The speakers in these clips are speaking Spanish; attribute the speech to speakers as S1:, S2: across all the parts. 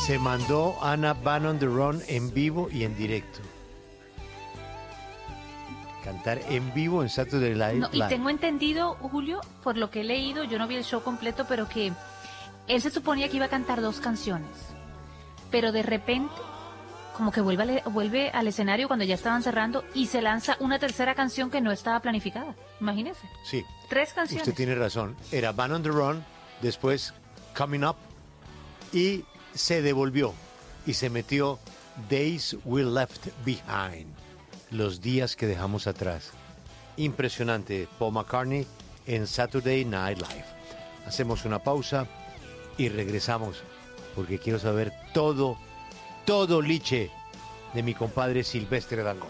S1: Se mandó Anna Van on the Run en vivo y en directo. Cantar en vivo en Saturday Night Live.
S2: Y tengo entendido, Julio, por lo que he leído, yo no vi el show completo, pero que él se suponía que iba a cantar 2 canciones. Pero de repente, como que vuelve al escenario cuando ya estaban cerrando y se lanza una tercera canción que no estaba planificada. Imagínese.
S1: Sí.
S2: 3 canciones.
S1: Usted tiene razón. Era Van on the Run, después Coming Up y se devolvió y se metió Days We Left Behind, los días que dejamos atrás. Impresionante, Paul McCartney en Saturday Night Live. Hacemos una pausa y regresamos porque quiero saber todo liche de mi compadre Silvestre Dangond.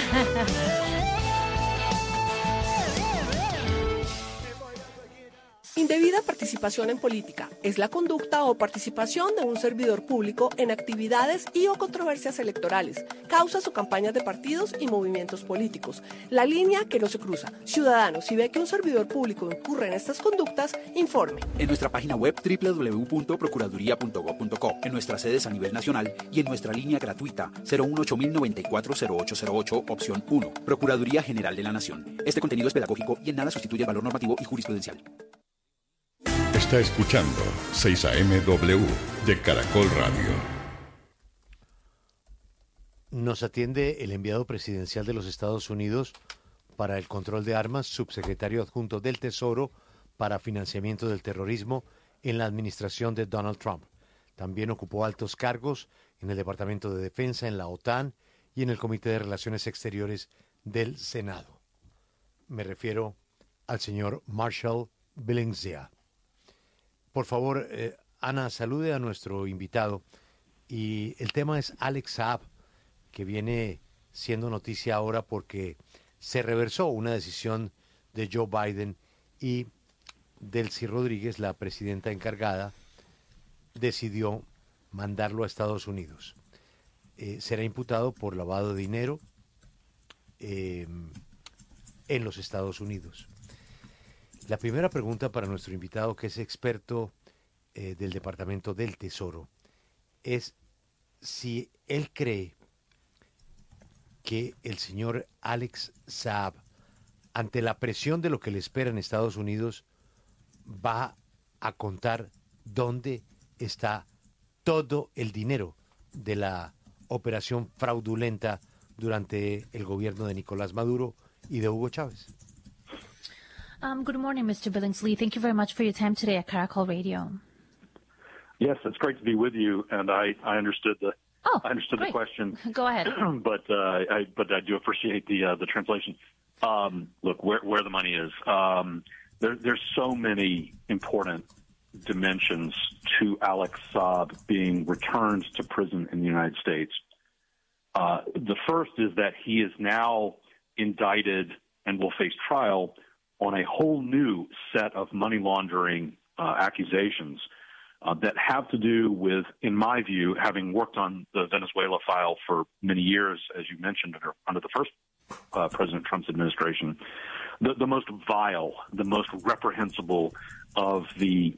S3: Indebida participación en política es la conducta o participación de un servidor público en actividades y o controversias electorales, causas o campañas de partidos y movimientos políticos. La línea que no se cruza. Ciudadano, si ve que un servidor público incurre en estas conductas, informe.
S4: En nuestra página web www.procuraduría.gov.co, en nuestras sedes a nivel nacional y en nuestra línea gratuita 018-094-0808, opción 1. Procuraduría General de la Nación. Este contenido es pedagógico y en nada sustituye el valor normativo y jurisprudencial.
S5: Está escuchando 6 AM/W de Caracol Radio.
S1: Nos atiende el enviado presidencial de los Estados Unidos para el control de armas, subsecretario adjunto del Tesoro para financiamiento del terrorismo en la administración de Donald Trump. También ocupó altos cargos en el Departamento de Defensa, en la OTAN y en el Comité de Relaciones Exteriores del Senado. Me refiero al señor Marshall Billingham. Por favor, Ana, salude a nuestro invitado. Y el tema es Alex Saab, que viene siendo noticia ahora porque se reversó una decisión de Joe Biden y Delcy Rodríguez, la presidenta encargada, decidió mandarlo a Estados Unidos. Será imputado por lavado de dinero en los Estados Unidos. La primera pregunta para nuestro invitado, que es experto del Departamento del Tesoro, es si él cree que el señor Alex Saab, ante la presión de lo que le espera en Estados Unidos, va a contar dónde está todo el dinero de la operación fraudulenta durante el gobierno de Nicolás Maduro y de Hugo Chávez.
S2: Good morning, Mr. Billingsley. Thank you very much for your time today at Caracol Radio.
S6: Yes, it's great to be with you, and I understood the the question.
S2: Go ahead.
S6: But I do appreciate the translation. Look, where the money is. There's so many important dimensions to Alex Saab being returned to prison in the United States. The first is that he is now indicted and will face trial on a whole new set of money laundering accusations that have to do with, in my view, having worked on the Venezuela file for many years, as you mentioned, under the first President Trump's administration, the most vile, the most reprehensible of the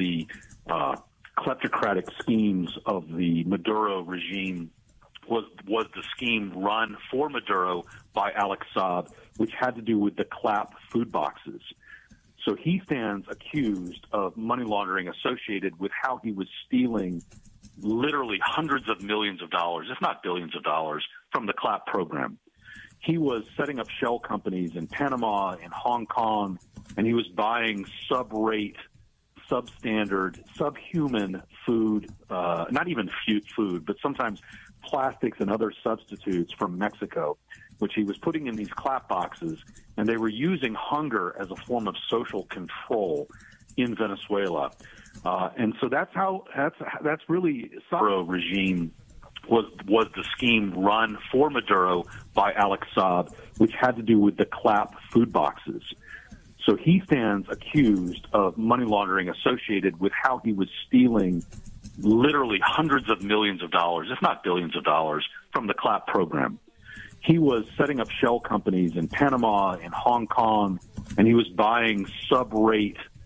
S6: kleptocratic schemes of the Maduro regime was the scheme run for Maduro by Alex Saab, which had to do with the clap food boxes. So he stands accused of money laundering associated with how he was stealing literally hundreds of millions of dollars, if not billions of dollars, from the clap program. He was setting up shell companies in Panama, in Hong Kong, and he was buying sub-rate, substandard, subhuman food, not even food, but sometimes plastics and other substitutes from Mexico, which he was putting in these clap boxes, and they were using hunger as a form of social control in Venezuela. And so that's really Maduro regime was the scheme run for Maduro by Alex Saab, which had to do with the clap food boxes. So he stands accused of money laundering associated with how he was stealing literally hundreds of millions of dollars, if not billions of dollars, from the clap program. He was setting up shell companies in Panama, in Hong Kong, and he was buying sub-rate,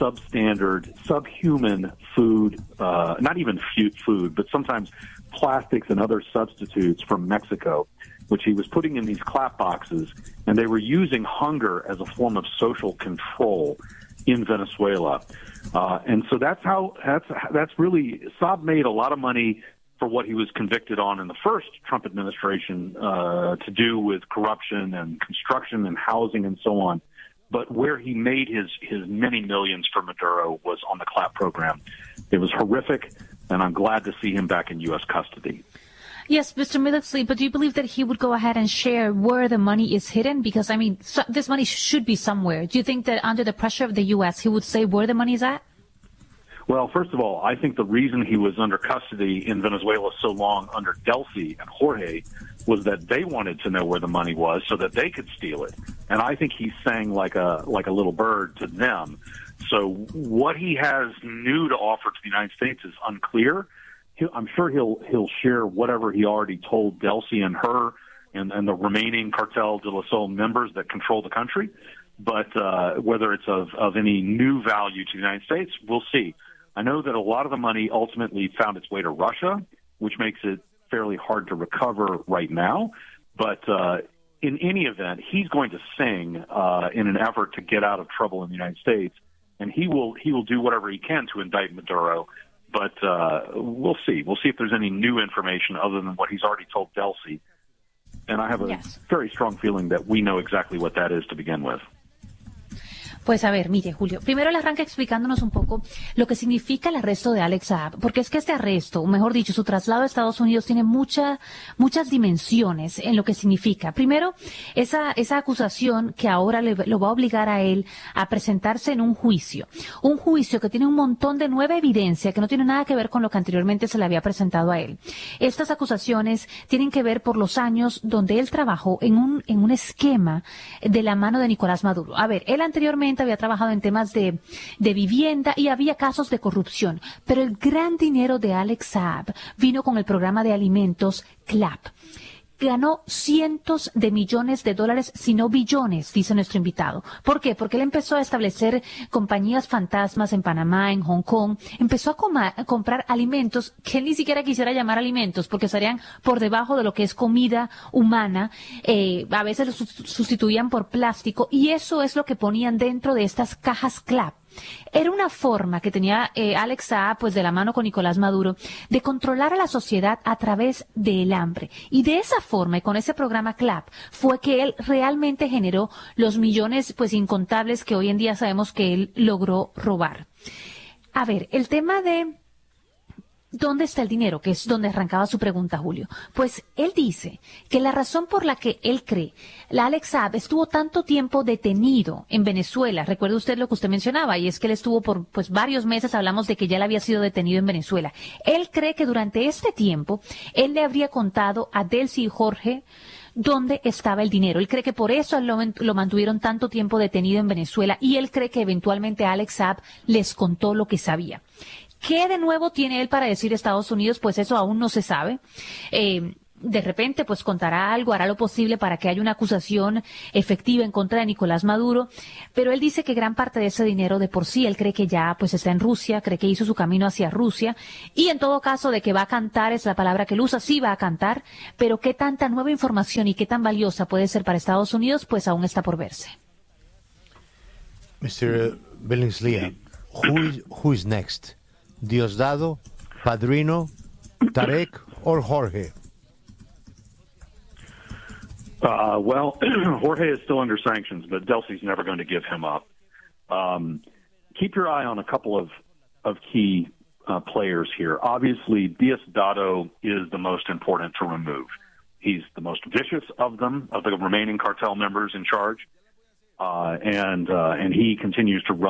S6: substandard, subhuman food, not even food, but sometimes plastics and other substitutes from Mexico, which he was putting in these clap boxes, and they were using hunger as a form of social control in Venezuela. And so that's really, Saab made a lot of money for what he was convicted on in the first Trump administration to do with corruption and construction and housing and so on. But where he made his many millions for Maduro was on the clap program. It was horrific, and I'm glad to see him back in U.S. custody.
S2: Yes, Mr. Millipsley, but do you believe that he would go ahead and share where the money is hidden? Because, I mean, this money should be somewhere. Do you think that under the pressure of the U.S., he would say where the money is at?
S6: Well, first of all, I think the reason he was under custody in Venezuela so long under Delcy and Jorge was that they wanted to know where the money was so that they could steal it. And I think he sang like a little bird to them. So what he has new to offer to the United States is unclear. I'm sure he'll share whatever he already told Delcy and her and the remaining Cartel de la Sol members that control the country. But whether it's of any new value to the United States, we'll see. I know that a lot of the money ultimately found its way to Russia, which makes it fairly hard to recover right now. But in any event, he's going to sing in an effort to get out of trouble in the United States, and he will do whatever he can to indict Maduro. But we'll see. We'll see if there's any new information other than what he's already told Delcy. And I have a very strong feeling that we know exactly what that is to begin with.
S2: Pues a ver, mire, Julio, primero él arranca explicándonos un poco lo que significa el arresto de Alex Saab, porque es que este arresto, o mejor dicho, su traslado a Estados Unidos tiene muchas dimensiones en lo que significa. Primero, esa acusación que ahora lo va a obligar a él a presentarse en un juicio que tiene un montón de nueva evidencia que no tiene nada que ver con lo que anteriormente se le había presentado a él. Estas acusaciones tienen que ver por los años donde él trabajó en un esquema de la mano de Nicolás Maduro. A ver, él anteriormente había trabajado en temas de vivienda y había casos de corrupción, pero el gran dinero de Alex Saab vino con el programa de alimentos CLAP. Ganó cientos de millones de dólares, si no billones, dice nuestro invitado. ¿Por qué? Porque él empezó a establecer compañías fantasmas en Panamá, en Hong Kong. Empezó a comprar alimentos que él ni siquiera quisiera llamar alimentos, porque estarían por debajo de lo que es comida humana. A veces los sustituían por plástico, y eso es lo que ponían dentro de estas cajas CLAP. Era una forma que tenía Alex Saab, pues de la mano con Nicolás Maduro, de controlar a la sociedad a través del hambre. Y de esa forma, y con ese programa CLAP, fue que él realmente generó los millones, pues incontables, que hoy en día sabemos que él logró robar. A ver, el tema de ¿dónde está el dinero? Que es donde arrancaba su pregunta, Julio. Pues él dice que la razón por la que él cree, la Alex Saab estuvo tanto tiempo detenido en Venezuela, recuerde usted lo que usted mencionaba, y es que él estuvo por varios meses, hablamos de que ya él había sido detenido en Venezuela. Él cree que durante este tiempo, él le habría contado a Delcy y Jorge dónde estaba el dinero. Él cree que por eso lo mantuvieron tanto tiempo detenido en Venezuela, y él cree que eventualmente Alex Saab les contó lo que sabía. ¿Qué de nuevo tiene él para decir Estados Unidos? Pues eso aún no se sabe. De repente, pues contará algo, hará lo posible para que haya una acusación efectiva en contra de Nicolás Maduro, pero él dice que gran parte de ese dinero de por sí, él cree que ya pues está en Rusia, cree que hizo su camino hacia Rusia, y en todo caso de que va a cantar, es la palabra que él usa, sí va a cantar, pero qué tanta nueva información y qué tan valiosa puede ser para Estados Unidos, pues aún está por verse.
S1: Mr. Billingsley, who is next? Diosdado, Padrino, Tarek, or Jorge?
S6: Well, Jorge is still under sanctions, but Delcy's never going to give him up. Keep your eye on a couple of key players here. Obviously, Diosdado is the most important to remove. He's the most vicious of them, of the remaining cartel members in charge, and he continues to run